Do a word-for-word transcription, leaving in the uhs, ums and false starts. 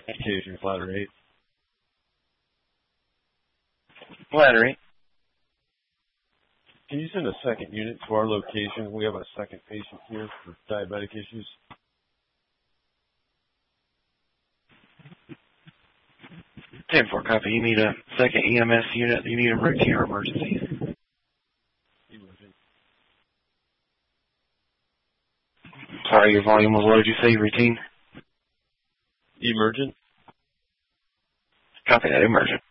Communication, Ladder eight. Ladder eight. Can you send a second unit to our location? We have a second patient here for diabetic issues. ten four copy. You need a second E M S unit. You need a routine or emergency? Emergent. Sorry, your volume was low. Did you say routine? Emergent. Copy that, emergent.